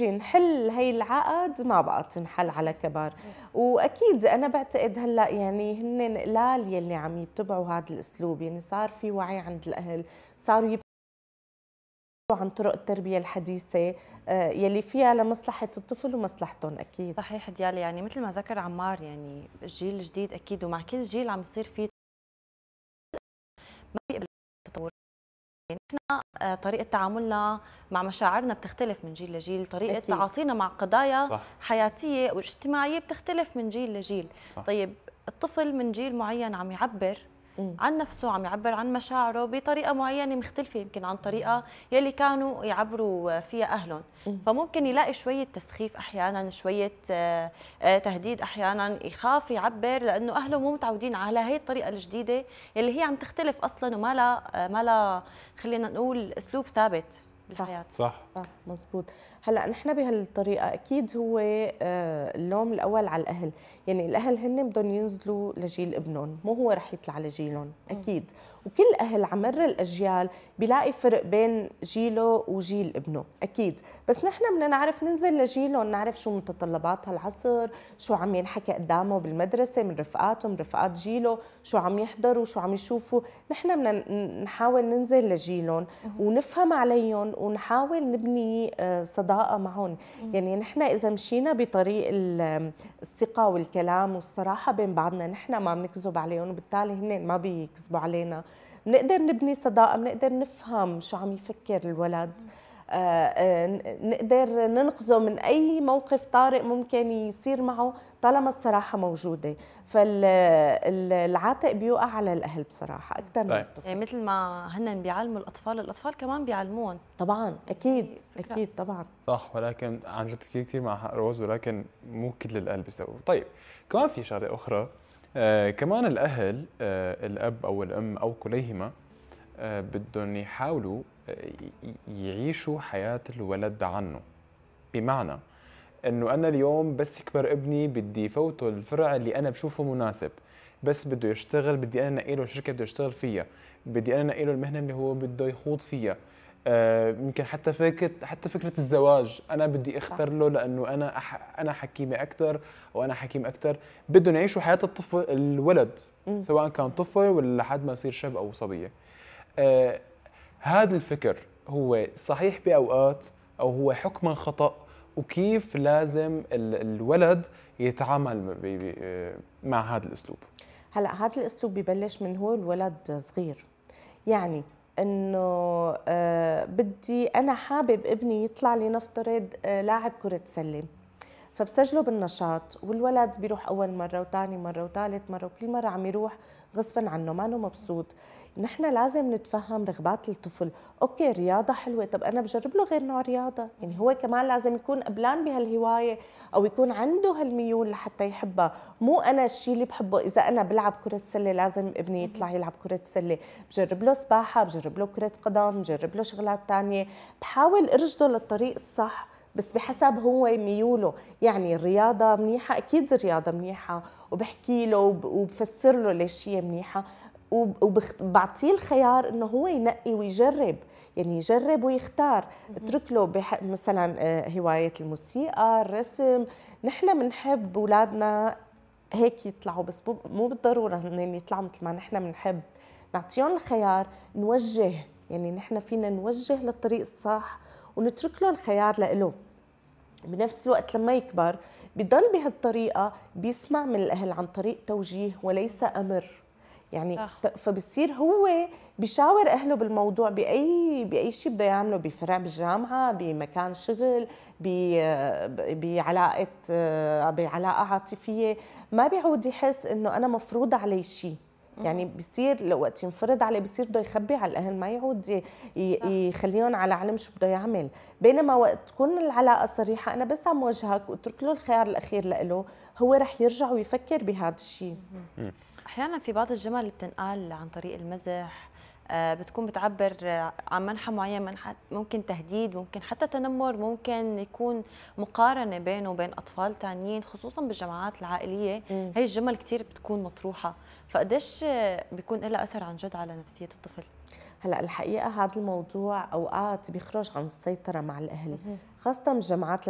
نيجي نحل هي العقد ما بقى تنحل على كبر. واكيد انا بعتقد هلا يعني هن قلال يلي عم يتبعوا هذا الاسلوب، يعني صار في وعي عند الاهل، صاروا يبحثوا عن طرق التربيه الحديثه يلي فيها لمصلحه الطفل ومصلحتهم اكيد. صحيح ديالي، يعني مثل ما ذكر عمار، يعني الجيل الجديد اكيد ومع كل جيل عم يصير فيه ما بيقبل التطور. نحن طريقة تعاملنا مع مشاعرنا بتختلف من جيل لجيل، طريقة اكيد تعاطينا مع قضايا صح. حياتية واجتماعية بتختلف من جيل لجيل. صح. طيب الطفل من جيل معين عم يعبر عن نفسه، عم يعبر عن مشاعره بطريقة معينة مختلفة يمكن عن طريقة يلي كانوا يعبروا فيها أهلهم. فممكن يلاقي شوية تسخيف أحيانا، شوية تهديد أحيانا، يخاف يعبر لأنه أهله مو متعودين على هي الطريقة الجديدة يلي هي عم تختلف أصلا وما لا خلينا نقول أسلوب ثابت بالحياة. صح صح مزبوط. هلا نحن بهالطريقه اكيد هو اللوم الاول على الاهل، يعني الاهل هن بدهم ينزلوا لجيل ابنهم، مو هو رح يطلع لجيلهم اكيد. وكل اهل على مر الاجيال بيلاقي فرق بين جيله وجيل ابنه اكيد، بس نحن بدنا نعرف ننزل لجيلهم، نعرف شو متطلبات هالعصر، شو عم ينحكى قدامه بالمدرسه من رفقاته من رفقات جيله، شو عم يحضروا شو عم يشوفوا. نحن بدنا نحاول ننزل لجيلهم ونفهم عليهم ونحاول نبني صداقة معهم. يعني نحن إذا مشينا بطريق الثقة والكلام والصراحة بين بعضنا، نحن ما بنكذب عليهم وبالتالي هن ما بيكذبوا علينا، بنقدر نبني صداقة، بنقدر نفهم شو عم يفكر الولد، نقدر ننقذه من أي موقف طارئ ممكن يصير معه طالما الصراحة موجودة. فالعاتق بيوقع على الأهل بصراحة أكثر من الطفل. يعني مثل ما هن بيعلموا الأطفال كمان بيعلمون. طبعا أكيد أكيد طبعا صح، ولكن عن جد كثير مع حق روز، ولكن مو كل الاهل بيسووا. طيب كمان في شغله اخرى، كمان الاهل، الاب او الام او كليهما بدهم يحاولوا يعيشوا حياه الولد عنه. بمعنى انه انا اليوم بس يكبر ابني بدي فوته الفرع اللي انا بشوفه مناسب، بس بده يشتغل بدي انا انقي له شركه بده يشتغل فيها، بدي انا انقي له المهنه اللي هو بده يخوض فيها. يمكن حتى فكره الزواج انا بدي اختار له لانه انا حكيمه اكثر وانا حكيم اكثر. بدهم يعيشوا حياه الطفل الولد سواء كان طفل ولا لحد ما يصير شاب او صبيه. هذا الفكر هو صحيح باوقات او هو حكما خطا، وكيف لازم الولد يتعامل مع هذا الاسلوب؟ هلا هذا الاسلوب ببلش من هو الولد صغير، يعني انه بدي انا حابب ابني يطلع لنفترض لاعب كرة سلة، فبسجله بالنشاط والولد بيروح اول مره وثاني مره وثالث مره وكل مره عم يروح غصبا عنه ما مبسوط. نحن لازم نتفهم رغبات الطفل. اوكي رياضه حلوه، طب انا بجرب له غير نوع رياضه، يعني هو كمان لازم يكون قبلان بهالهوايه او يكون عنده هالميول لحتى يحبها. مو انا الشيء اللي بحبه اذا انا بلعب كره سله لازم ابني يطلع يلعب كره سله. بجرب له سباحه، بجرب له كره قدم، بجرب له شغلات ثانيه، بحاول ارشده للطريق الصح بس بحسب هو ميوله. يعني الرياضة منيحة أكيد الرياضة منيحة، وبحكي له وبفسر له ليش هي منيحة، وبعطيه الخيار إنه هو ينقي ويجرب، يعني يجرب ويختار. اترك له مثلا هواية الموسيقى، الرسم. نحن بنحب أولادنا هيك يطلعوا، بس مو بالضرورة إنهم يطلعوا مثل ما نحن بنحب. نعطيهم الخيار، نوجه، يعني نحن فينا نوجه للطريق الصح ونترك له الخيار لإله. بنفس الوقت لما يكبر بيضل بهالطريقة بيسمع من الأهل عن طريق توجيه وليس أمر، يعني فبصير هو بيشاور أهله بالموضوع بأي شيء بده يعمله، بفرع بالجامعة، بمكان شغل، بعلاقة عاطفية. ما بيعود يحس إنه أنا مفروض عليه شيء، يعني بصير وقت ينفرض عليه بصير بده يخبي على الاهل، ما يعود يخليهم على علم شو بده يعمل. بينما وقت تكون العلاقه صريحه، انا بس عم وجهك واترك له الخيار الاخير له، هو رح يرجع ويفكر بهذا الشيء. احيانا في بعض الجمل اللي بتنقال عن طريق المزح بتكون بتعبر عن منحى معين، ممكن تهديد، ممكن حتى تنمر، ممكن يكون مقارنه بينه وبين اطفال ثانيين، خصوصا بالجماعات العائليه. هي الجمل كثير بتكون مطروحه، فقديش بيكون لها اثر عن جد على نفسيه الطفل؟ هلا الحقيقه هذا الموضوع اوقات بيخرج عن السيطره مع الاهل، خاصه بالجماعات